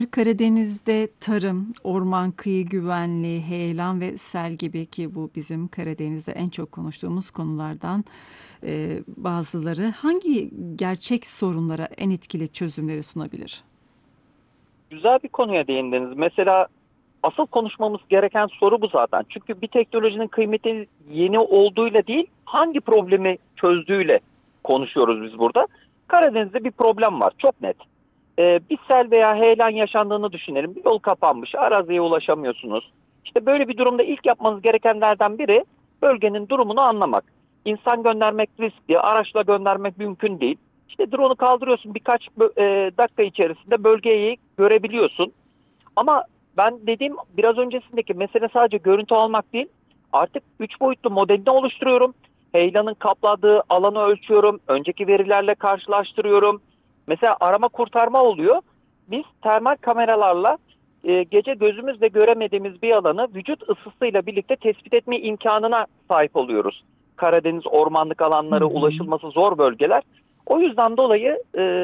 Karadeniz'de tarım, orman kıyı güvenliği, heyelan ve sel gibi ki bu bizim Karadeniz'de en çok konuştuğumuz konulardan bazıları hangi gerçek sorunlara en etkili çözümleri sunabilir? Güzel bir konuya değindiniz. Mesela asıl konuşmamız gereken soru bu zaten. Çünkü bir teknolojinin kıymeti yeni olduğuyla değil, hangi problemi çözdüğüyle konuşuyoruz biz burada. Karadeniz'de bir problem var, çok net. Bir sel veya heyelan yaşandığını düşünelim. Bir yol kapanmış, araziye ulaşamıyorsunuz. İşte böyle bir durumda ilk yapmanız gerekenlerden biri bölgenin durumunu anlamak. İnsan göndermek riskli, araçla göndermek mümkün değil. İşte drone'u kaldırıyorsun, birkaç dakika içerisinde bölgeyi görebiliyorsun. Ama ben dediğim biraz öncesindeki mesele sadece görüntü almak değil. Artık 3 boyutlu modelini oluşturuyorum. Heyelanın kapladığı alanı ölçüyorum. Önceki verilerle karşılaştırıyorum. Mesela arama kurtarma oluyor. Biz termal kameralarla gece gözümüzle göremediğimiz bir alanı vücut ısısıyla birlikte tespit etme imkanına sahip oluyoruz. Karadeniz ormanlık Hı alanları, hı. ulaşılması zor bölgeler. O yüzden dolayı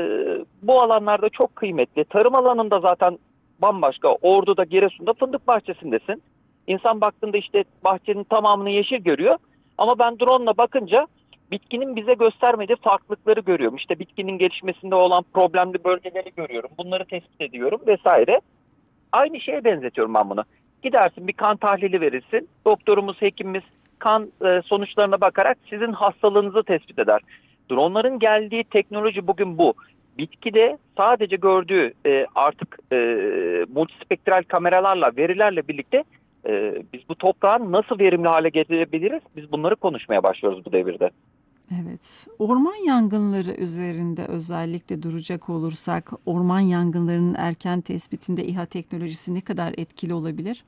bu alanlarda çok kıymetli. Tarım alanında zaten bambaşka. Ordu'da, Giresun'da fındık bahçesindesin. İnsan baktığında işte bahçenin tamamını yeşil görüyor. Ama ben drone'la bakınca bitkinin bize göstermediği farklılıkları görüyorum. İşte bitkinin gelişmesinde olan problemli bölgeleri görüyorum. Bunları tespit ediyorum vesaire. Aynı şeye benzetiyorum ben bunu. Gidersin bir kan tahlili verirsin. Doktorumuz, hekimimiz kan sonuçlarına bakarak sizin hastalığınızı tespit eder. Dronların geldiği teknoloji bugün bu. Bitkide sadece gördüğü artık multispektral kameralarla, verilerle birlikte biz bu toprağı nasıl verimli hale getirebiliriz? Biz bunları konuşmaya başlıyoruz bu devirde. Evet, orman yangınları üzerinde özellikle duracak olursak, orman yangınlarının erken tespitinde İHA teknolojisi ne kadar etkili olabilir?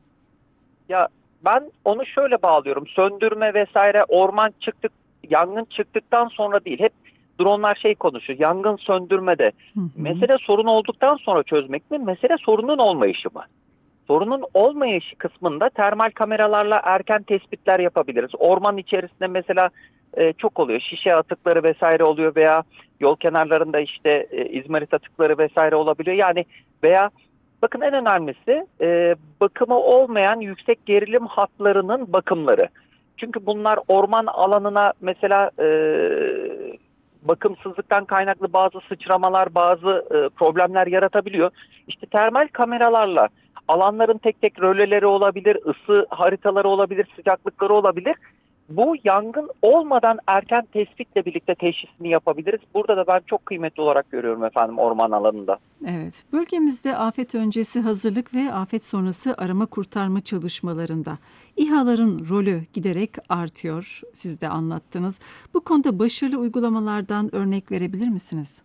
Ya ben onu şöyle bağlıyorum. Söndürme vesaire yangın çıktıktan sonra değil. Hep dronlar şey konuşuyor. Yangın söndürmede. Hı hı. Mesele sorun olduktan sonra çözmek mi? Mesele sorunun olmayışı mı? Sorunun olmayışı kısmında termal kameralarla erken tespitler yapabiliriz. Orman içerisinde mesela çok oluyor. Şişe atıkları vesaire oluyor veya yol kenarlarında işte izmarit atıkları vesaire olabiliyor. Yani veya bakın en önemlisi bakımı olmayan yüksek gerilim hatlarının bakımları. Çünkü bunlar orman alanına mesela bakımsızlıktan kaynaklı bazı sıçramalar, bazı problemler yaratabiliyor. İşte termal kameralarla alanların tek tek röleleri olabilir, ısı haritaları olabilir, sıcaklıkları olabilir. Bu yangın olmadan erken tespitle birlikte teşhisini yapabiliriz. Burada da ben çok kıymetli olarak görüyorum efendim orman alanında. Evet, bölgemizde afet öncesi hazırlık ve afet sonrası arama kurtarma çalışmalarında İHA'ların rolü giderek artıyor. Siz de anlattınız. Bu konuda başarılı uygulamalardan örnek verebilir misiniz?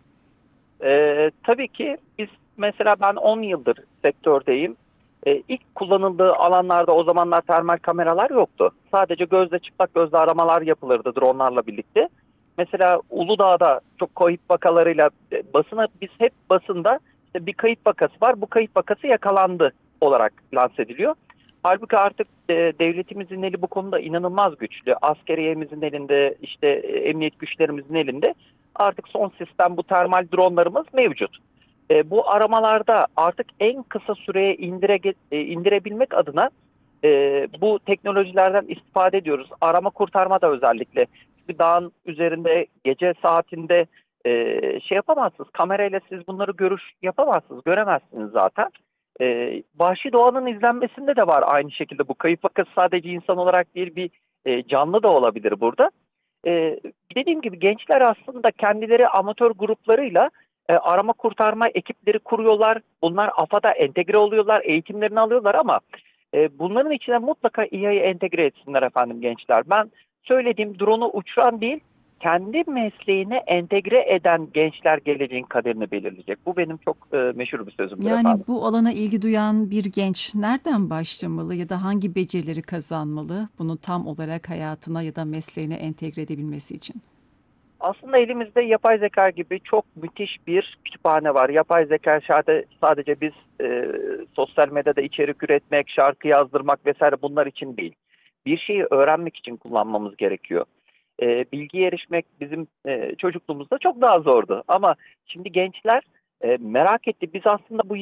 Tabii ki biz mesela ben 10 yıldır sektördeyim. İlk kullanıldığı alanlarda o zamanlar termal kameralar yoktu. Sadece gözle çıplak gözle aramalar yapılırdı dronlarla birlikte. Mesela Uludağ'da çok kayıp vakalarıyla biz hep basında işte bir kayıp vakası var. Bu kayıp vakası yakalandı olarak lanse ediliyor. Halbuki artık devletimizin eli bu konuda inanılmaz güçlü. Askeriyemizin elinde, işte emniyet güçlerimizin elinde. Artık son sistem bu termal dronlarımız mevcut. Bu aramalarda artık en kısa süreye indirebilmek adına bu teknolojilerden istifade ediyoruz. Arama kurtarma da özellikle. Bir dağın üzerinde gece saatinde şey yapamazsınız. Kamerayla siz bunları görüş yapamazsınız. Göremezsiniz zaten. Vahşi doğanın izlenmesinde de var aynı şekilde. Bu kayıp vakası sadece insan olarak değil bir canlı da olabilir burada. E, Dediğim gibi gençler aslında kendileri amatör gruplarıyla arama kurtarma ekipleri kuruyorlar. Bunlar AFAD'a entegre oluyorlar, eğitimlerini alıyorlar ama bunların içine mutlaka İHA'yı entegre etsinler efendim gençler. Ben söylediğim drone'u uçuran değil, kendi mesleğine entegre eden gençler geleceğin kaderini belirleyecek. Bu benim çok meşhur bir sözümdür Yani efendim. bu alana ilgi duyan bir genç nereden başlamalı ya da hangi becerileri kazanmalı bunu tam olarak hayatına ya da mesleğine entegre edebilmesi için? Aslında elimizde yapay zeka gibi çok müthiş bir kütüphane var. Yapay zeka sadece biz sosyal medyada içerik üretmek, şarkı yazdırmak vesaire bunlar için değil. Bir şeyi öğrenmek için kullanmamız gerekiyor. Bilgiye erişmek bizim çocukluğumuzda çok daha zordu. Ama şimdi gençler merak etti. Biz aslında bu